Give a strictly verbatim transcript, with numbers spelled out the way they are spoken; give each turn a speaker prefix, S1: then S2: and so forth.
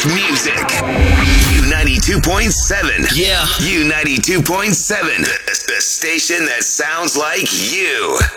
S1: best music. U ninety-two point seven.
S2: Yeah.
S1: U ninety-two point seven. The, the station that sounds like you.